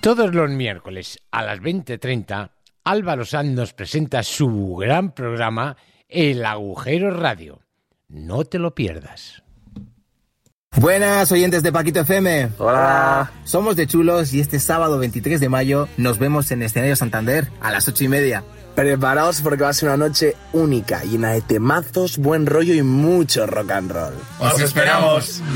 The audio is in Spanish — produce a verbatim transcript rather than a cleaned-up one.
Todos los miércoles a las veinte treinta, Álvaro Sanz nos presenta su gran programa El Agujero Radio. No te lo pierdas. Buenas, oyentes de Paquito F M. Hola. Somos de Chulos y este sábado veintitrés de mayo nos vemos en Escenario Santander a las ocho y media. Preparaos porque va a ser una noche única, llena de temazos, buen rollo y mucho rock and roll. ¡Os esperamos!